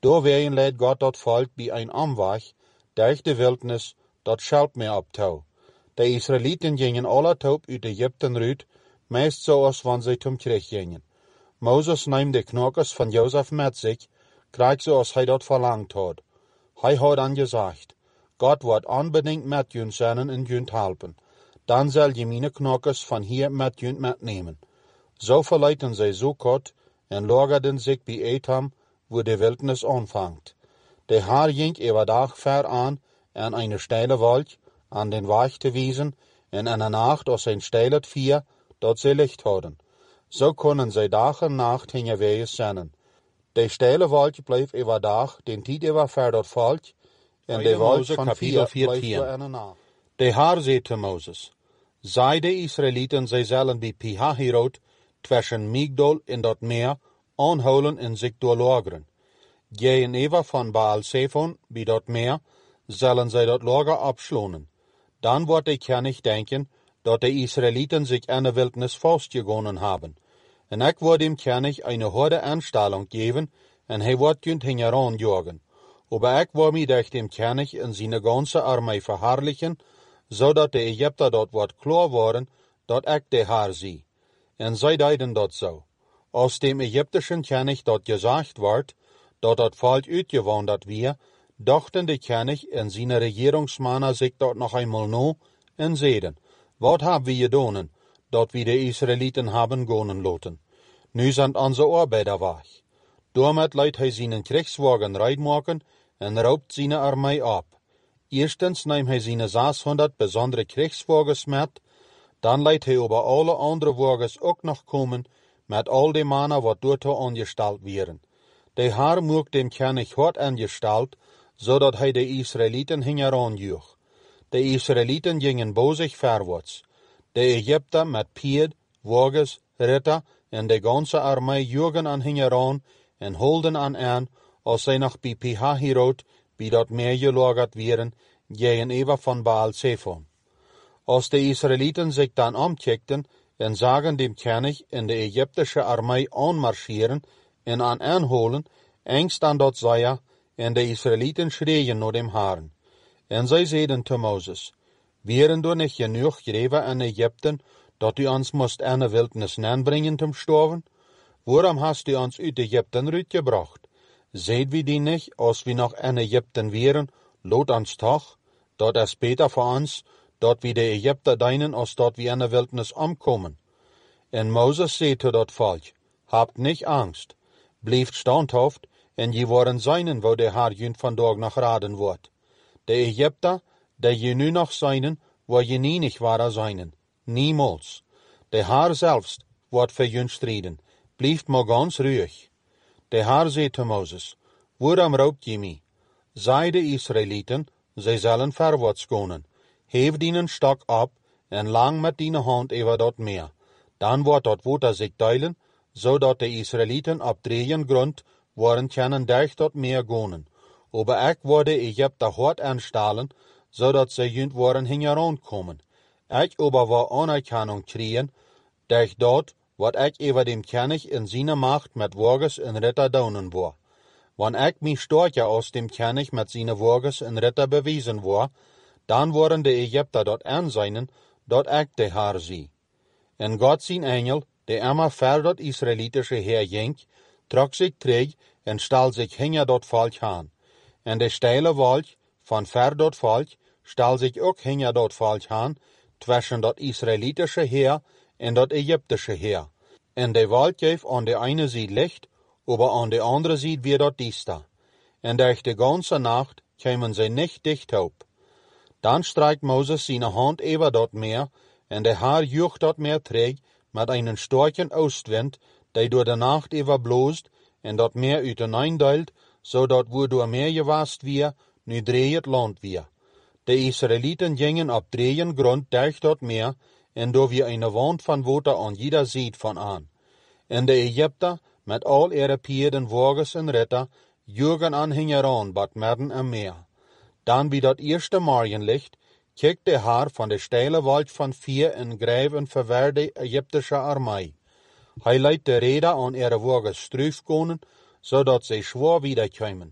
Doorheen leidt God dat volk bij een omweg durch de wildernis dat Schelpmeer op toe. De Israëlieten gingen alle top uit Egypten uit, meest zoals wanneer zij tom terug gingen. Mozes neemt de knokkers van Jozef met zich, krijgt zoals hij dat verlangd had. Hij had dan gezegd, God wordt onbedingt met jullie zijn en jullie helpen. Dan zal je mijn knokkers van hier met jullie metnemen. Zo verlieten zij Sukkot en lagerden zich bij Etham, waar de wildernis aanvangt. De Heer ging overdag ver aan en een steile wolk aan den weg te wijzen en in de nacht als een steile vuur dat zij licht hadden. Zo konden zij dag en nacht heen zijn. De steile wolk bleef overdag den tijd over ver dat volk en de wolk van vuur bleef in de nacht. De Heer zei te Mozes, zij de Israëlieten zij zullen bij Pihahirot tussen Migdol en dat meer aanhouden en zich doorlageren. Gegenüber van Baal-Zephon bij dat meer zullen zij dat lager opslonen. Dan wordt de koning denken dat de Israëlieten zich in de wildernis vastgegonnen hebben. En ik wil dem koning een harde aanstelling geven en hij wordt junt hieraan jagen. Maar ik wil mij durch dem koning en zijn ganze armee verherrlichen, zodat de Egypter dat wordt klaar worden dat ik de Heer zie. En zij deden dat zo. Als dem Egyptischen koning dat gezegd wordt, dat volk uitgewanderd weer, dachten de koning en zijn regeringsmannen zich dat nog eenmaal na en zeiden, wat hebben we gedaan, dat we de Israëlieten hebben gaan laten? Nu zijn onze arbeider weg. Daarmee leidt hij zijn krijgswagen rijden en roopt zijn armee op. Eerstens neemt hij zijn 600 bijzondere krijgswagens met, dan leidt hij over alle andere wagens ook nog komen met al de mannen wat door aangesteld werden. De Heer maakt dem koning hard aangesteld, zodat hij de Israëlieten hieraan joeg. De Israëlieten gingen bij zich verwaarts. De Egypter met paard, wagens, ritter en de ganse armee joegen aan hieraan en holden aan als zij nog bij Pihahirot bij dat meer gelagerd werden, gegenüber van Baal-Zephon. Als de Israëlieten zich dan omkijkten en zagen dem koning en de Egyptische armee aanmarcheren en aanholen, angst aan dat zij, en de Israëlieten schreeuwen naar dem Heeren. En zij zeiden te Mozes, wären du niet genoeg greven in Egypten, dat u ons moest in de wildernis brengen te sterven? Waarom hast u ons uit Egypten uitgebracht? Zeid we die niet, als we nog in Egypten wären, laat ons toch, dat is beter voor ons, dat we de Egypter dienen, als dat we in de wildernis omkomen. En Mozes zei te dat volk, habt niet angst, blijf standhaft, en je worden zijnen, waar de Heer jullie vandaag nog raden wordt. De Egypter, die je nu nog zijnen, waar je niet waren zijnen. Niemals. De Heer zelfs wordt voor jullie strijden. Blijf maar ganz ruhig. De Heer zei te Mozes, waarom roopt je mij? Zij de Israëlieten, zij zullen verwaarts gaan. Heef die stok op en lang met die hand over dat meer. Dan wordt dat water zich delen, zodat de Israëlieten op drieën grond worden kunnen durch dat meer gaan. Maar ik word de Egypter hard aanstellen, zodat zij junt worden hieraan komen. Ik aber wil anerkenning krijgen, durch dat wat ik over dem koning in zijn macht met wagens en ritter doen wil. Wanneer ik mij sterker als dem koning met zijn wagens en ritter bewijzen wil, dan worden de Egypter dat aanzien, dat ik de Heer zie. En God zijn engel, die immer ver dat Israëlitische Heer ging, trok zich terug en stel zich hinger dat volk aan. En de steile wolk van ver dat volk stel zich ook hinger dat volk aan, tussen dat Israëlitische Heer en dat Egyptische Heer. En de wolk geeft aan de ene zijde licht, maar aan de andere zijde weer dat duister. En durch de ganze nacht kwamen zij niet dicht op. Dan strijkt Mozes zijn hand over dat meer, en de Heer joeg dat meer terug met een sterke oostwind, die door de nacht over bloost, en dat meer uiteendeelt, zodat waar door meer gewast weer, nu drie het land weer. De Israëlieten gingen op drieën grond durch dat meer, en door weer een wand van water aan jeder zijde van aan. En de Egypter, met al ihre paarden, wagens en ritter, joegen aan hieraan, bad midden en meer. Dan bij dat eerste morgenlicht, kijkt de Heer van de steile wolk van vuur en grijp en verweer de Egyptische armee. Hij leidt de ridder aan ihre wagens terugkomen, zodat zij zwaar wiederkomen.